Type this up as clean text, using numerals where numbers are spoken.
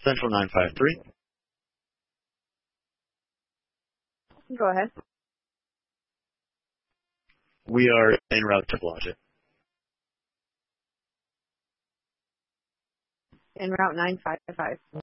Central 953. Go ahead. We are en route to Blodgett. En route 955.